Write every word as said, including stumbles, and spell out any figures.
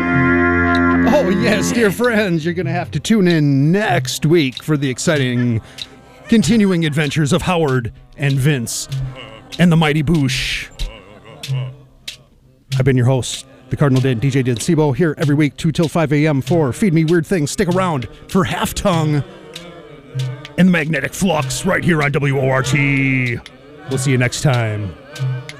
Oh, yes, dear friends, you're going to have to tune in next week for the exciting continuing adventures of Howard and Vince and the Mighty Boosh. I've been your host, the Cardinal Did, D J Did Sibo, here every week, two till five a.m. for Feed Me Weird Things. Stick around for Half Tongue and Magnetic Flux right here on W O R T. We'll see you next time.